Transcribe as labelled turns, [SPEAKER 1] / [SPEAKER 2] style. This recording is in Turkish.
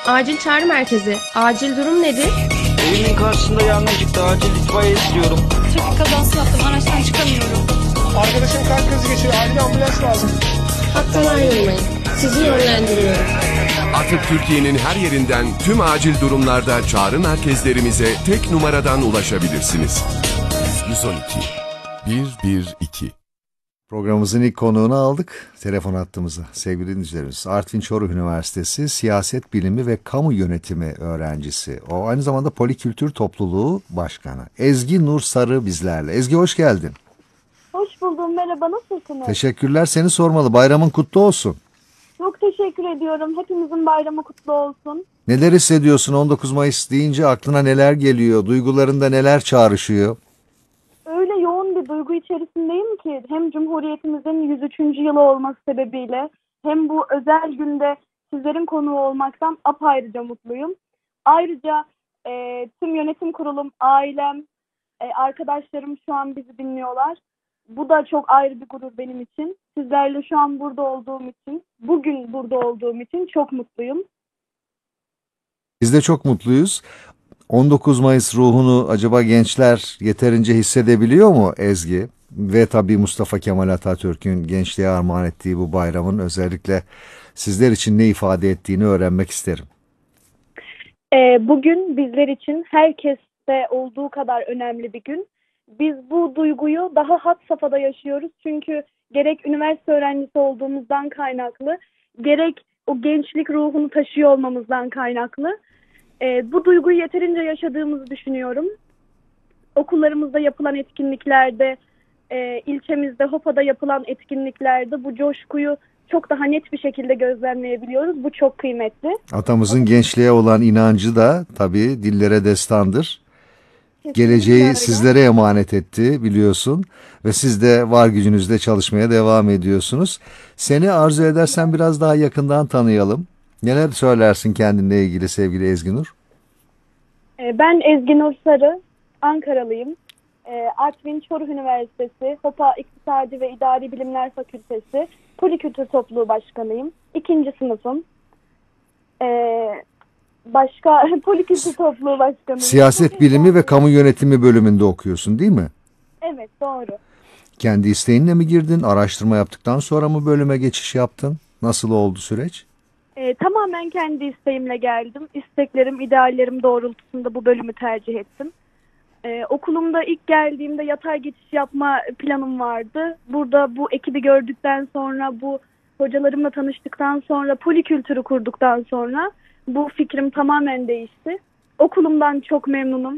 [SPEAKER 1] Acil çağrı merkezi. Acil durum nedir?
[SPEAKER 2] Evimin karşısında yangın çıktı. Acil itfaiye istiyorum.
[SPEAKER 3] Trafik kazası yaptım. Araçtan çıkamıyorum.
[SPEAKER 4] Arkadaşım kalp krizi geçiriyor. Acil ambulans lazım.
[SPEAKER 1] Hattan ayrılmayın. Sizi yönlendiriyorum.
[SPEAKER 5] Artık Türkiye'nin her yerinden tüm acil durumlarda çağrı merkezlerimize tek numaradan ulaşabilirsiniz. 112 112.
[SPEAKER 6] Programımızın ilk konuğunu aldık. Telefon hattımıza sevgili dinleyicilerimiz. Artvin Çoruh Üniversitesi Siyaset Bilimi ve Kamu Yönetimi öğrencisi. O aynı zamanda Polikültür Topluluğu Başkanı. Ezgi Nur Sarı bizlerle. Ezgi hoş geldin.
[SPEAKER 7] Hoş buldum. Merhaba. Nasılsınız?
[SPEAKER 6] Teşekkürler. Seni sormalı. Bayramın kutlu olsun.
[SPEAKER 7] Çok teşekkür ediyorum. Hepimizin bayramı kutlu olsun.
[SPEAKER 6] Neler hissediyorsun 19 Mayıs deyince aklına neler geliyor? Duygularında neler çağrışıyor?
[SPEAKER 7] Öyle yoğun bir duygu içerisindeyim ki hem Cumhuriyetimizin 103. yılı olması sebebiyle hem bu özel günde sizlerin konuğu olmaktan apayrıca mutluyum. Ayrıca tüm yönetim kurulum, ailem, arkadaşlarım şu an bizi dinliyorlar. Bu da çok ayrı bir gurur benim için. Sizlerle şu an burada olduğum için, bugün burada olduğum için çok mutluyum.
[SPEAKER 6] Biz de çok mutluyuz. 19 Mayıs ruhunu acaba gençler yeterince hissedebiliyor mu Ezgi? Ve tabii Mustafa Kemal Atatürk'ün gençliğe armağan ettiği bu bayramın özellikle sizler için ne ifade ettiğini öğrenmek isterim.
[SPEAKER 7] Bugün bizler için herkeste olduğu kadar önemli bir gün. Biz bu duyguyu daha had safhada yaşıyoruz. Çünkü gerek üniversite öğrencisi olduğumuzdan kaynaklı, gerek o gençlik ruhunu taşıyor olmamızdan kaynaklı. Bu duyguyu yeterince yaşadığımızı düşünüyorum. Okullarımızda yapılan etkinliklerde, ilçemizde, Hopa'da yapılan etkinliklerde bu coşkuyu çok daha net bir şekilde gözlemleyebiliyoruz. Bu çok kıymetli.
[SPEAKER 6] Atamızın gençliğe olan inancı da tabii dillere destandır.
[SPEAKER 7] Kesinlikle
[SPEAKER 6] Geleceği
[SPEAKER 7] öyle.
[SPEAKER 6] sizlere emanet etti biliyorsun ve siz de var gücünüzle çalışmaya devam ediyorsunuz. Seni arzu edersen biraz daha yakından tanıyalım. Neler söylersin kendinle ilgili sevgili Ezgi Nur?
[SPEAKER 7] Ben Ezgi Nur Sarı, Ankaralıyım. Artvin Çoruh Üniversitesi, Hopa İktisadi ve İdari Bilimler Fakültesi, Polikültür Topluluğu Başkanıyım. 2. sınıfım. Başka Polikültür Topluluğu Başkanıyım.
[SPEAKER 6] Siyaset Bilimi ve Kamu Yönetimi bölümünde okuyorsun değil mi?
[SPEAKER 7] Evet, doğru.
[SPEAKER 6] Kendi isteğinle mi girdin? Araştırma yaptıktan sonra mı bölüme geçiş yaptın? Nasıl oldu süreç?
[SPEAKER 7] Tamamen kendi isteğimle geldim. İsteklerim, ideallerim doğrultusunda bu bölümü tercih ettim. Okulumda ilk geldiğimde yatay geçiş yapma planım vardı. Burada bu ekibi gördükten sonra, bu hocalarımla tanıştıktan sonra, polikültürü kurduktan sonra bu fikrim tamamen değişti. Okulumdan çok memnunum.